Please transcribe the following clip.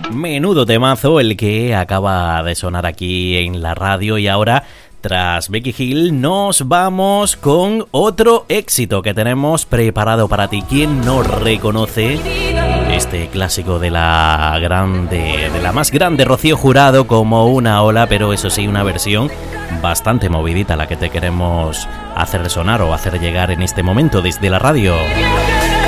Menudo temazo el que acaba de sonar aquí en la radio. Y ahora, tras Becky Hill, nos vamos con otro éxito que tenemos preparado para ti. ¿Quién no reconoce este clásico de la más grande Rocío Jurado como Una ola? Pero eso sí, una versión bastante movidita la que te queremos hacer sonar o hacer llegar en este momento desde la radio.